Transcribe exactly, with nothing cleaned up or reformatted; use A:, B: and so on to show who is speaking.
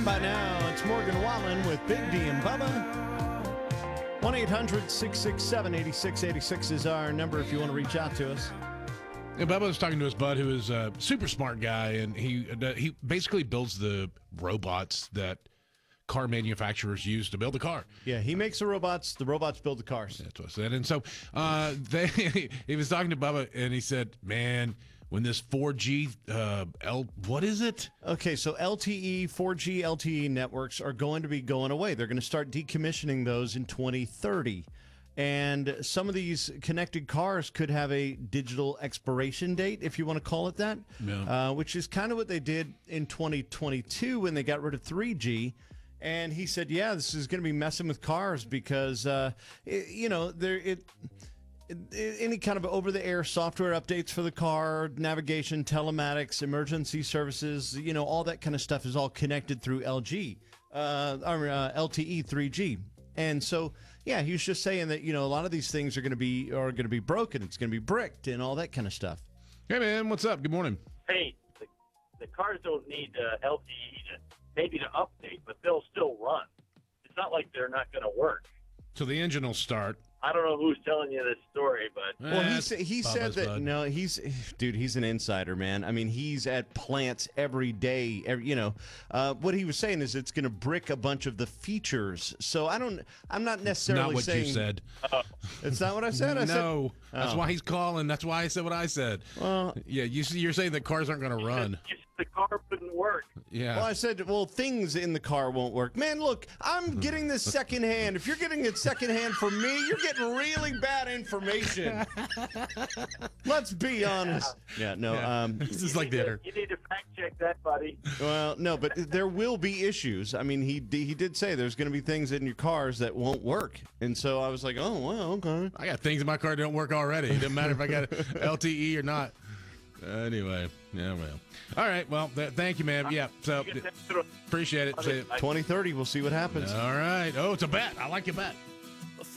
A: by now. It's Morgan Wallen with Big D and Bubba. one eight hundred six six seven eight six eight six is our number if you want to reach out to us.
B: Yeah, Bubba was talking to his bud, who is a super smart guy, and he uh, he basically builds the robots that car manufacturers use to build a car.
A: Yeah, he makes the robots. The robots build the cars.
B: That's what I said. And so uh, they, he was talking to Bubba, and he said, "Man, when this four G uh, L, what is it?"
A: Okay, so L T E, four G L T E networks are going to be going away. They're going to start decommissioning those in twenty thirty. And some of these connected cars could have a digital expiration date, if you want to call it that,
B: Yeah.
A: uh, which is kind of what they did in twenty twenty-two when they got rid of three G. And he said, yeah, this is going to be messing with cars because, uh, it, you know, there it, it any kind of over-the-air software updates for the car, navigation, telematics, emergency services, you know, all that kind of stuff is all connected through L G, uh, or uh, L T E three G. And so, yeah, he was just saying that, you know, a lot of these things are going to be are going to be broken. It's going to be bricked and all that kind of stuff.
B: Hey, man, what's up? Good morning.
C: Hey, the, the cars don't need uh, L T E to maybe to update, but they'll still run. It's not like they're not going to work.
B: So the engine will start.
C: I don't know who's telling you this story, but
A: Well, he
B: Eh,
A: sa- he
B: Bubba's
A: said that
B: bud.
A: no, he's dude, he's an insider, man. I mean, he's at plants every day. Every, you know, uh, what he was saying is it's going to brick a bunch of the features. So I don't, I'm not necessarily
B: Not what
A: saying
B: you said.
A: It's not what I said. I said
B: No, that's
A: Oh.
B: why he's calling. That's why I said what I said.
A: Well,
B: Yeah, you see, you're saying that cars aren't going to run.
C: just the car wouldn't work.
B: Yeah.
A: well, I said, well, things in the car won't work. Man, look, I'm getting this secondhand. If you're getting it secondhand from me, you're getting really bad information. Let's be honest. Yeah, no.
B: Yeah.
A: Um,
B: This is
C: You
B: like
C: need to-
B: dinner.
C: You need to fact check that, buddy.
A: Well, no, but there will be issues. I mean, he he did say there's going to be things in your cars that won't work, and so I was like, oh, well, okay.
B: I got things in my car that don't work already. It doesn't matter if I got L T E or not. Anyway, yeah, well. All right, well, th- thank you, man. Yeah, so
C: You get that through-
B: appreciate it. See ya.
C: I-
A: twenty thirty, we'll see what happens.
B: All right. Oh, it's a bet. I like your bet.